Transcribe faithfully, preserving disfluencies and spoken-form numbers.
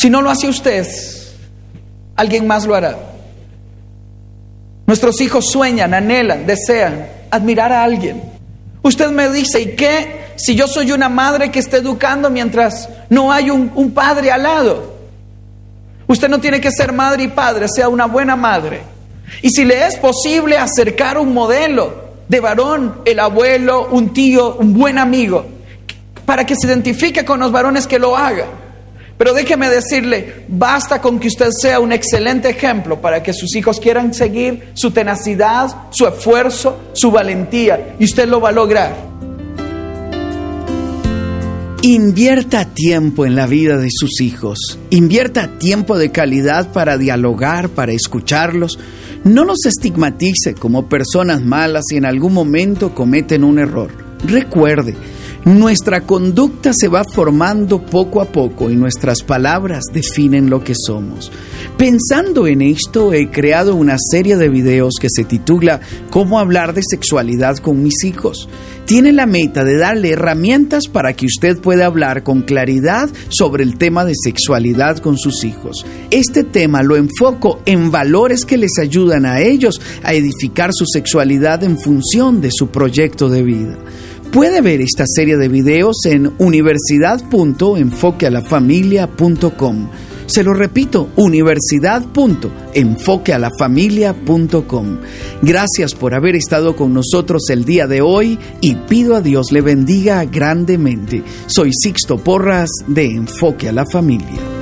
Si no lo hace usted, alguien más lo hará. Nuestros hijos sueñan, anhelan, desean admirar a alguien. Usted me dice, ¿y qué si yo soy una madre que está educando mientras no hay un, un padre al lado? Usted no tiene que ser madre y padre, sea una buena madre. Y si le es posible acercar un modelo de varón, el abuelo, un tío, un buen amigo, para que se identifique con los varones, que lo haga. Pero déjeme decirle, basta con que usted sea un excelente ejemplo para que sus hijos quieran seguir su tenacidad, su esfuerzo, su valentía, y usted lo va a lograr. Invierta tiempo en la vida de sus hijos. Invierta tiempo de calidad para dialogar, para escucharlos. No los estigmatice como personas malas si en algún momento cometen un error. Recuerde, nuestra conducta se va formando poco a poco y nuestras palabras definen lo que somos. Pensando en esto, he creado una serie de videos que se titula ¿Cómo hablar de sexualidad con mis hijos? Tiene la meta de darle herramientas para que usted pueda hablar con claridad sobre el tema de sexualidad con sus hijos. Este tema lo enfoco en valores que les ayudan a ellos a edificar su sexualidad en función de su proyecto de vida. Puede ver esta serie de videos en universidad punto enfoque a la familia punto com. Se lo repito, universidad punto enfoque a la familia punto com. Gracias por haber estado con nosotros el día de hoy y pido a Dios le bendiga grandemente. Soy Sixto Porras de Enfoque a la Familia.